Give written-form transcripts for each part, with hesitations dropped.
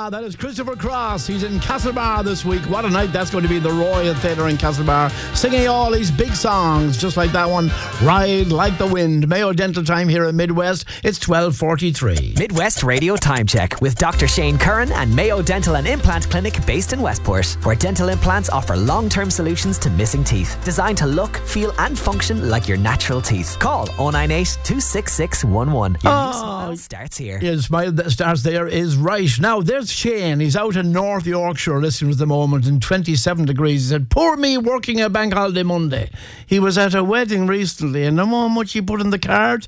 That is Christopher Cross. He's in Castlebar this week. What a night that's going to be, the Royal Theatre in Castlebar, singing all these big songs, just like that one, Ride Like the Wind. Mayo Dental Time here in Midwest. It's 12:43. Midwest Radio Time Check with Dr. Shane Curran and Mayo Dental and Implant Clinic based in Westport, where dental implants offer long-term solutions to missing teeth, designed to look, feel and function like your natural teeth. Call 098 266 11. Your smile starts here. Your smile that starts there is right. Now, there's Shane. He's out in North Yorkshire listening at the moment in 27 degrees. He said, poor me working a bank holiday Monday. He was at a wedding recently, and how much he put in the card?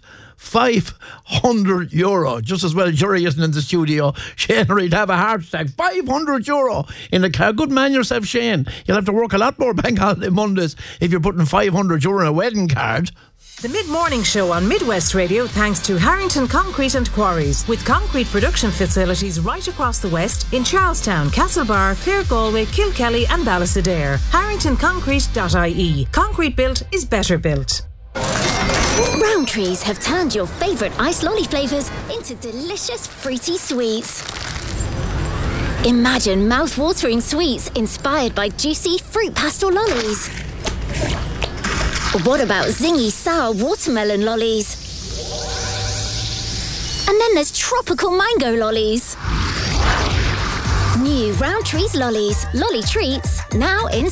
€500. Just as well Jury isn't in the studio. Shane, or he'd have a heart attack. €500 in the car. Good man yourself, Shane. You'll have to work a lot more bank holiday Mondays if you're putting €500 in a wedding card. The Mid-Morning Show on Midwest Radio thanks to Harrington Concrete and Quarries, with concrete production facilities right across the West in Charlestown, Castlebar, Clare, Galway, Kilkelly and Ballysadare. HarringtonConcrete.ie. Concrete built is better built. Rowntrees have turned your favourite ice lolly flavours into delicious fruity sweets. Imagine mouth-watering sweets inspired by juicy fruit pastel lollies. What about zingy sour watermelon lollies? And then there's tropical mango lollies. New Rowntrees lollies, lolly treats, now in